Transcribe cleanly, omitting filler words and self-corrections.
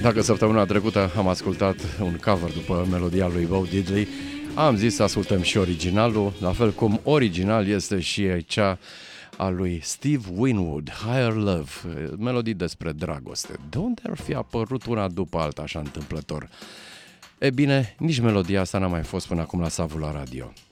Dacă săptămâna trecută am ascultat un cover după melodia lui Bo Diddley, am zis să ascultăm și originalul, la fel cum original este și cea a lui Steve Winwood, Higher Love, melodii despre dragoste. De unde ar fi apărut una după alta așa întâmplător? E bine, nici melodia asta n-a mai fost până acum la Savul la radio.